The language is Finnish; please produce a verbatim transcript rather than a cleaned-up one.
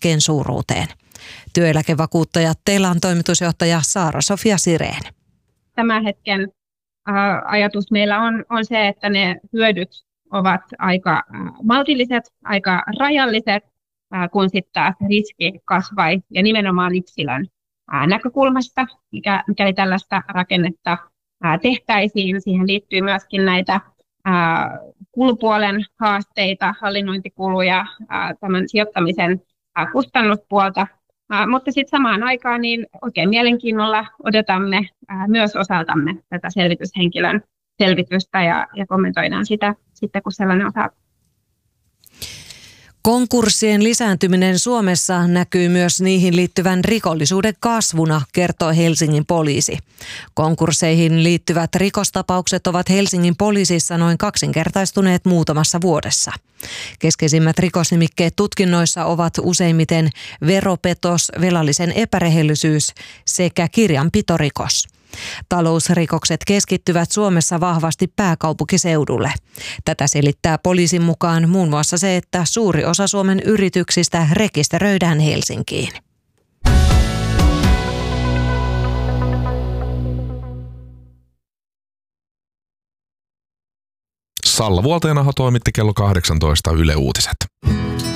eläkkeen suuruuteen. Työeläkevakuuttajat Telan toimitusjohtaja Saara-Sofia Sireen. Tämän hetken ä, ajatus meillä on, on se, että ne hyödyt ovat aika ä, maltilliset, aika rajalliset, ä, kun sitten taas riski kasvaisi ja nimenomaan yksilön ä, näkökulmasta, mikä, mikäli tällaista rakennetta ä, tehtäisiin. Siihen liittyy myöskin näitä ä, kulupuolen haasteita, hallinnointikuluja, ä, tämän sijoittamisen ä, kustannuspuolta. Uh, mutta sitten samaan aikaan niin oikein mielenkiinnolla odotamme uh, myös osaltamme tätä selvityshenkilön selvitystä ja, ja kommentoidaan sitä sitten, kun sellainen on saatu. Konkurssien lisääntyminen Suomessa näkyy myös niihin liittyvän rikollisuuden kasvuna, kertoo Helsingin poliisi. Konkursseihin liittyvät rikostapaukset ovat Helsingin poliisissa noin kaksinkertaistuneet muutamassa vuodessa. Keskeisimmät rikosnimikkeet tutkinnoissa ovat useimmiten veropetos, velallisen epärehellisyys sekä kirjanpitorikos. Talousrikokset keskittyvät Suomessa vahvasti pääkaupunkiseudulle. Tätä selittää poliisin mukaan muun muassa se, että suuri osa Suomen yrityksistä rekisteröidään Helsinkiin. Salla Vuoltenaho toimitti kello kahdeksantoista Yle Uutiset.